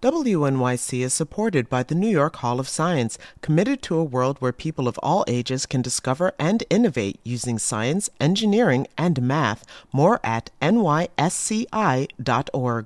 WNYC is supported by the New York Hall of Science, committed to a world where people of all ages can discover and innovate using science, engineering, and math. More at nysci.org.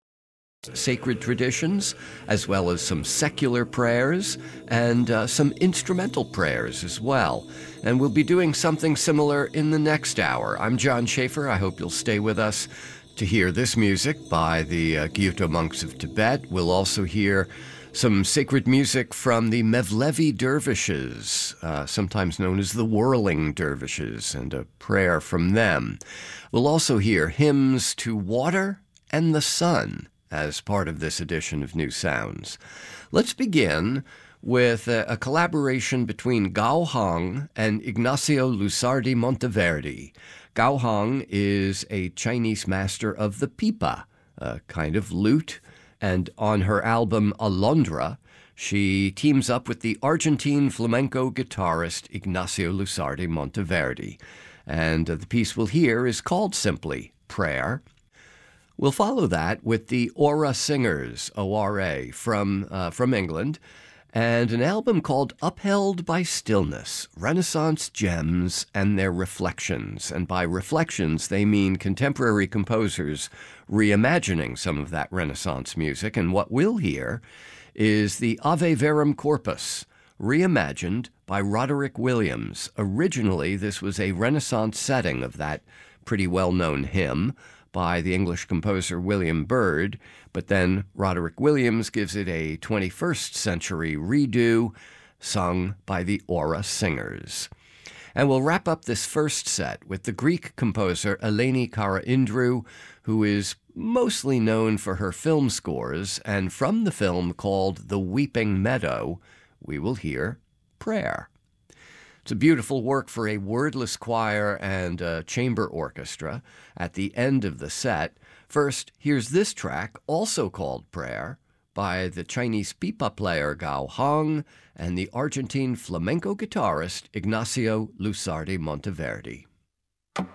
Sacred traditions, as well as some secular prayers and some instrumental prayers as well. And we'll be doing something similar in the next hour. I'm John Schaefer. I hope you'll stay with us to hear this music by the Gyuto monks of Tibet. We'll also hear some sacred music from the Mevlevi dervishes, sometimes known as the whirling dervishes, and a prayer from them. We'll also hear hymns to water and the sun as part of this edition of New Sounds. Let's begin with a collaboration between Gao Hong and Ignacio Lusardi Monteverdi. Gao Hong is a Chinese master of the pipa, a kind of lute, and on her album Alondra, she teams up with the Argentine flamenco guitarist Ignacio Lusardi Monteverdi. And the piece we'll hear is called simply Prayer. We'll follow that with the Ora Singers, O-R-A, from England, and an album called Upheld by Stillness, Renaissance Gems and Their Reflections. And by reflections, they mean contemporary composers reimagining some of that Renaissance music. And what we'll hear is the Ave Verum Corpus, reimagined by Roderick Williams. Originally, this was a Renaissance setting of that pretty well-known hymn by the English composer William Byrd, but then Roderick Williams gives it a 21st century redo, sung by the Ora Singers. And we'll wrap up this first set with the Greek composer Eleni Karaindrou, who is mostly known for her film scores, and from the film called The Weeping Meadow, we will hear Prayer. It's a beautiful work for a wordless choir and a chamber orchestra. At the end of the set, first, here's this track, also called Prayer, by the Chinese pipa player Gao Hong and the Argentine flamenco guitarist Ignacio Lusardi Monteverdi.